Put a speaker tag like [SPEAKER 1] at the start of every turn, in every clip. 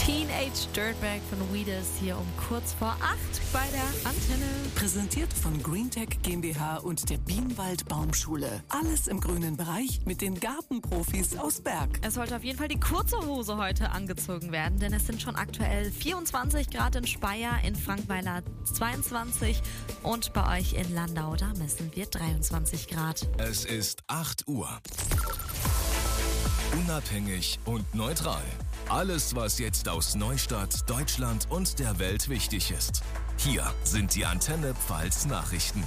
[SPEAKER 1] Teenage Dirtbag von Weeders hier um kurz vor 8 bei der Antenne.
[SPEAKER 2] Präsentiert von Greentech GmbH und der Bienenwald Baumschule. Alles im grünen Bereich mit den Gartenprofis aus Berg.
[SPEAKER 1] Es sollte auf jeden Fall die kurze Hose heute angezogen werden, denn es sind schon aktuell 24 Grad in Speyer, in Frankweiler 22 und bei euch in Landau, da messen wir 23 Grad.
[SPEAKER 3] Es ist 8 Uhr. Unabhängig und neutral. Alles, was jetzt aus Neustadt, Deutschland und der Welt wichtig ist. Hier sind die Antenne Pfalz Nachrichten.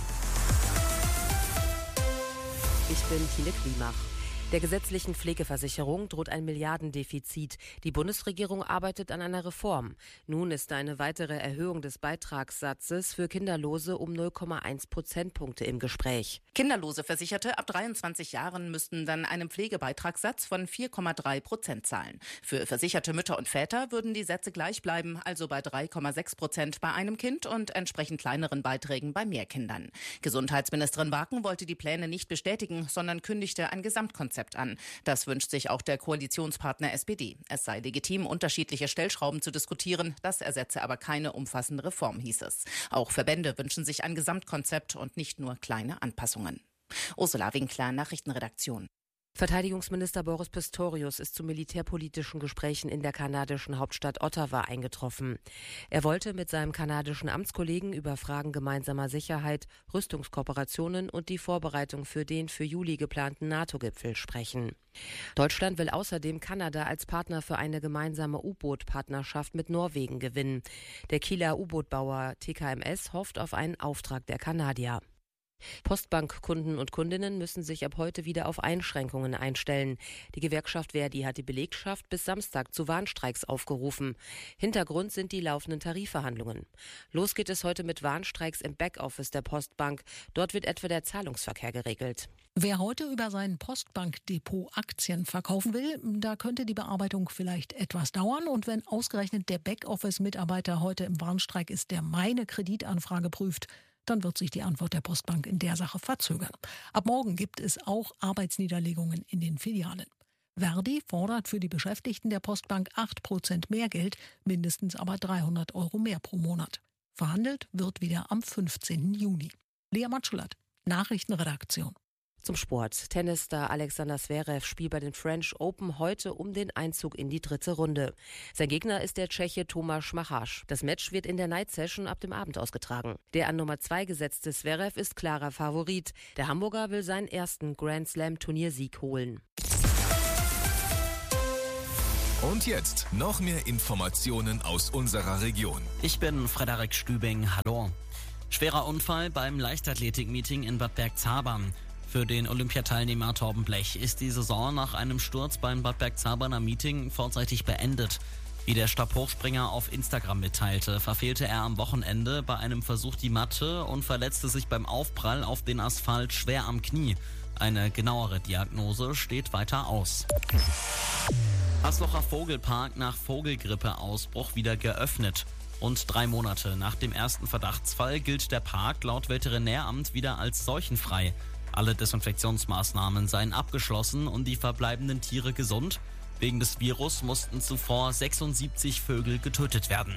[SPEAKER 4] Ich bin Tine Klimach. Der gesetzlichen Pflegeversicherung droht ein Milliardendefizit. Die Bundesregierung arbeitet an einer Reform. Nun ist eine weitere Erhöhung des Beitragssatzes für Kinderlose um 0,1 Prozentpunkte im Gespräch.
[SPEAKER 5] Kinderlose Versicherte ab 23 Jahren müssten dann einen Pflegebeitragssatz von 4,3% zahlen. Für versicherte Mütter und Väter würden die Sätze gleich bleiben, also bei 3,6% bei einem Kind und entsprechend kleineren Beiträgen bei mehr Kindern. Gesundheitsministerin Waken wollte die Pläne nicht bestätigen, sondern kündigte ein Gesamtkonzept an. Das wünscht sich auch der Koalitionspartner SPD. Es sei legitim, unterschiedliche Stellschrauben zu diskutieren. Das ersetze aber keine umfassende Reform, hieß es. Auch Verbände wünschen sich ein Gesamtkonzept und nicht nur kleine Anpassungen. Ursula Winkler, Nachrichtenredaktion.
[SPEAKER 4] Verteidigungsminister Boris Pistorius ist zu militärpolitischen Gesprächen in der kanadischen Hauptstadt Ottawa eingetroffen. Er wollte mit seinem kanadischen Amtskollegen über Fragen gemeinsamer Sicherheit, Rüstungskooperationen und die Vorbereitung für den für Juli geplanten NATO-Gipfel sprechen. Deutschland will außerdem Kanada als Partner für eine gemeinsame U-Boot-Partnerschaft mit Norwegen gewinnen. Der Kieler U-Boot-Bauer TKMS hofft auf einen Auftrag der Kanadier. Postbankkunden und Kundinnen müssen sich ab heute wieder auf Einschränkungen einstellen. Die Gewerkschaft Verdi hat die Belegschaft bis Samstag zu Warnstreiks aufgerufen. Hintergrund sind die laufenden Tarifverhandlungen. Los geht es heute mit Warnstreiks im Backoffice der Postbank. Dort wird etwa der Zahlungsverkehr geregelt.
[SPEAKER 6] Wer heute über sein Postbankdepot Aktien verkaufen will, da könnte die Bearbeitung vielleicht etwas dauern. Und wenn ausgerechnet der Backoffice-Mitarbeiter heute im Warnstreik ist, der meine Kreditanfrage prüft, dann wird sich die Antwort der Postbank in der Sache verzögern. Ab morgen gibt es auch Arbeitsniederlegungen in den Filialen. Verdi fordert für die Beschäftigten der Postbank 8% mehr Geld, mindestens aber 300 € mehr pro Monat. Verhandelt wird wieder am 15. Juni. Lea Matschulat, Nachrichtenredaktion.
[SPEAKER 4] Zum Sport. Tennisstar Alexander Zverev spielt bei den French Open heute um den Einzug in die dritte Runde. Sein Gegner ist der Tscheche Tomáš Machač. Das Match wird in der Night Session ab dem Abend ausgetragen. Der an Nummer 2 gesetzte Zverev ist klarer Favorit. Der Hamburger will seinen ersten Grand Slam Turniersieg holen.
[SPEAKER 3] Und jetzt noch mehr Informationen aus unserer Region.
[SPEAKER 7] Ich bin Frederik Stübing. Hallo. Schwerer Unfall beim Leichtathletik-Meeting in Bad Bergzabern. Für den Olympiateilnehmer Torben Blech ist die Saison nach einem Sturz beim Bad Bergzaberner Meeting vorzeitig beendet. Wie der Stabhochspringer auf Instagram mitteilte, verfehlte er am Wochenende bei einem Versuch die Matte und verletzte sich beim Aufprall auf den Asphalt schwer am Knie. Eine genauere Diagnose steht weiter aus. Haslocher Vogelpark nach Vogelgrippeausbruch wieder geöffnet. Rund 3 Monate nach dem ersten Verdachtsfall gilt der Park laut Veterinäramt wieder als seuchenfrei. Alle Desinfektionsmaßnahmen seien abgeschlossen und die verbleibenden Tiere gesund. Wegen des Virus mussten zuvor 76 Vögel getötet werden.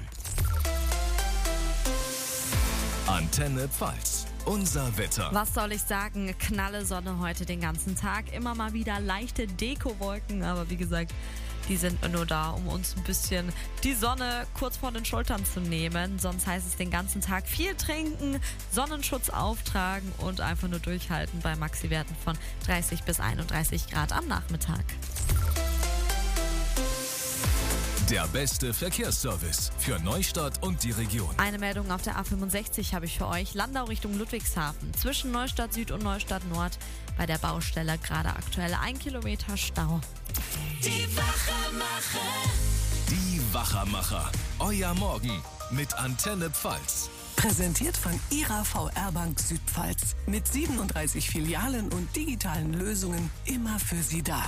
[SPEAKER 3] Antenne Pfalz. Unser Wetter.
[SPEAKER 1] Was soll ich sagen? Knalle Sonne heute den ganzen Tag. Immer mal wieder leichte Dekowolken, aber wie gesagt, die sind nur da, um uns ein bisschen die Sonne kurz vor den Schultern zu nehmen. Sonst heißt es den ganzen Tag viel trinken, Sonnenschutz auftragen und einfach nur durchhalten bei Maxi-Werten von 30 bis 31 Grad am Nachmittag.
[SPEAKER 3] Der beste Verkehrsservice für Neustadt und die Region.
[SPEAKER 1] Eine Meldung auf der A65 habe ich für euch. Landau Richtung Ludwigshafen. Zwischen Neustadt Süd und Neustadt Nord bei der Baustelle gerade aktuell 1 Kilometer Stau.
[SPEAKER 2] Die Wachermacher.
[SPEAKER 3] Die Wachermacher. Euer Morgen mit Antenne Pfalz.
[SPEAKER 2] Präsentiert von Ihrer VR-Bank Südpfalz. Mit 37 Filialen und digitalen Lösungen immer für Sie da.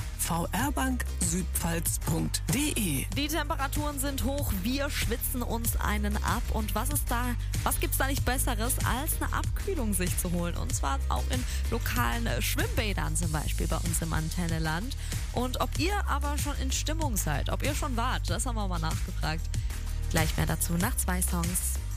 [SPEAKER 2] vrbanksüdpfalz.de.
[SPEAKER 1] Die Temperaturen sind hoch, wir schwitzen uns einen ab. Und was gibt's da nicht Besseres, als eine Abkühlung sich zu holen? Und zwar auch in lokalen Schwimmbädern zum Beispiel bei uns im Antenneland. Und ob ihr aber schon in Stimmung seid, ob ihr schon wart, das haben wir mal nachgefragt. Gleich mehr dazu nach 2 Songs.